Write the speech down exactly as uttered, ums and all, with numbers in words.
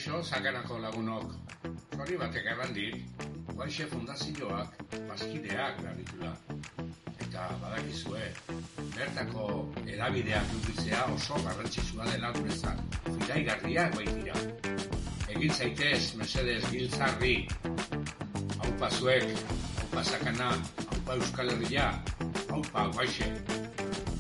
Kaixo, Sakanako lagunok. Hori batek eban dit, Guaixe Fundazioak bazkideak behar Eta badakizue, bertako edabideak edukitzea oso garrantzitsua dela guretzat. Iraigarriak baitira. Egin zaitez, mesedez, giltzarri. Haupa zuek, haupa Sakana, haupa Euskal Herria, haupa Guaixe.